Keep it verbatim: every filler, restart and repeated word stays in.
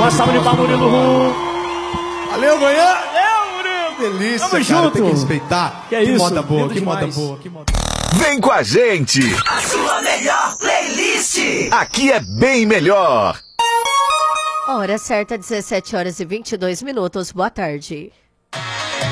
Uma salva de palmas, Murilo Rum. Valeu, Goiânia. Valeu, Murilo. Delícia, Tamo cara, junto. tem que respeitar. Que é que isso, moda boa, lindo que demais. moda boa, que moda. Vem com a gente. A sua melhor playlist. Aqui é bem melhor. Hora certa, dezessete horas e vinte e dois minutos. Boa tarde.